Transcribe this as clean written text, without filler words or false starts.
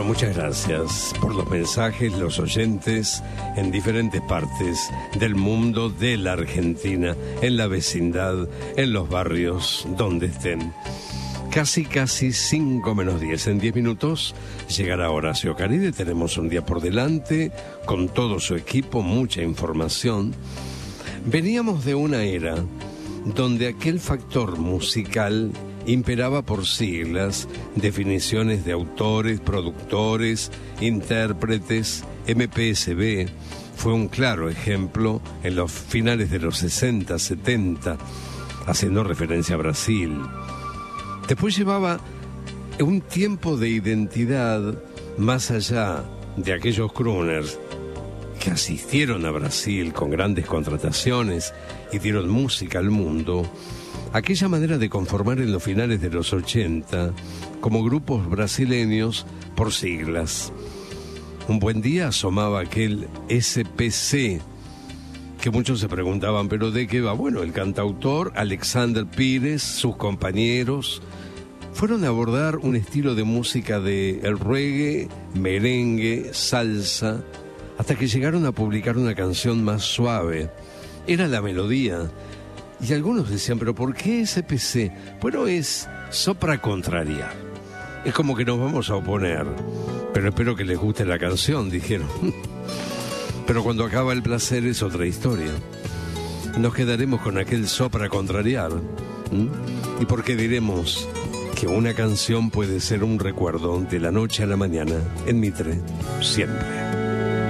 muchas gracias por los mensajes, los oyentes en diferentes partes del mundo, de la Argentina, en la vecindad, en los barrios, donde estén. Casi 5 menos 10. En 10 minutos llegará Horacio Caride. Tenemos un día por delante, con todo su equipo, mucha información. Veníamos de una era donde aquel factor musical imperaba por siglas, definiciones de autores, productores, intérpretes. MPSB fue un claro ejemplo en los finales de los 60, 70, haciendo referencia a Brasil. Después llevaba un tiempo de identidad más allá de aquellos crooners que asistieron a Brasil con grandes contrataciones y dieron música al mundo. Aquella manera de conformar en los finales de los 80 como grupos brasileños por siglas. Un buen día asomaba aquel SPC, que muchos se preguntaban, ¿pero de qué va? Bueno, el cantautor Alexander Pires, sus compañeros, fueron a abordar un estilo de música de el reggae, merengue, salsa, hasta que llegaron a publicar una canción más suave. Era la melodía. Y algunos decían, ¿pero por qué SPC? Bueno, es sopra contrariar. Es como que nos vamos a oponer. Pero espero que les guste la canción, dijeron. Pero cuando acaba el placer es otra historia. Nos quedaremos con aquel sopra contrariar. ¿Y por qué diremos que una canción puede ser un recuerdo de la noche a la mañana? En Mitre, siempre.